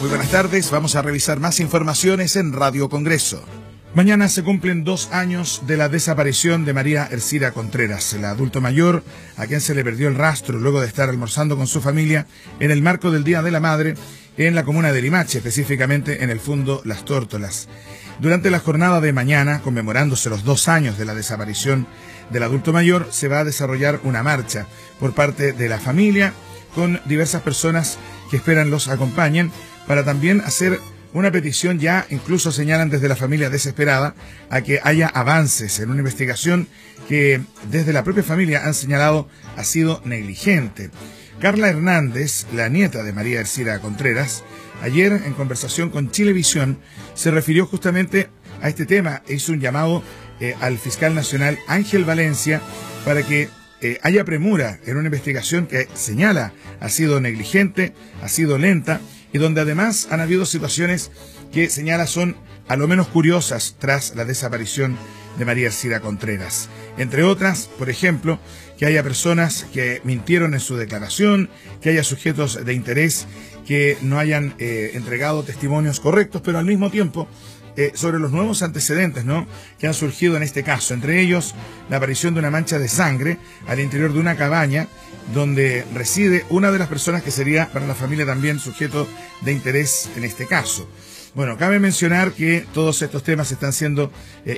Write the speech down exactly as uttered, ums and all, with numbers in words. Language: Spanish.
Muy buenas tardes, vamos a revisar más informaciones en Radio Congreso. Mañana se cumplen dos años de la desaparición de María Ercira Contreras, el adulto mayor a quien se le perdió el rastro luego de estar almorzando con su familia en el marco del Día de la Madre en la comuna de Limache, específicamente en el Fundo Las Tórtolas. Durante la jornada de mañana, conmemorándose los dos años de la desaparición del adulto mayor, se va a desarrollar una marcha por parte de la familia con diversas personas que esperan los acompañen para también hacer una petición. Ya incluso señalan desde la familia desesperada a que haya avances en una investigación que desde la propia familia han señalado ha sido negligente. Carla Hernández, la nieta de María Ercira Contreras, ayer en conversación con Chilevisión se refirió justamente a este tema e hizo un llamado eh, al fiscal nacional Ángel Valencia para que eh, haya premura en una investigación que señala ha sido negligente, ha sido lenta y donde además han habido situaciones que señala son a lo menos curiosas tras la desaparición de María Ercira Contreras. Entre otras, por ejemplo, que haya personas que mintieron en su declaración, que haya sujetos de interés que no hayan eh, entregado testimonios correctos, pero al mismo tiempo eh, sobre los nuevos antecedentes, ¿no?, que han surgido en este caso, entre ellos la aparición de una mancha de sangre al interior de una cabaña donde reside una de las personas que sería para la familia también sujeto de interés en este caso. Bueno, cabe mencionar que todos estos temas están siendo eh,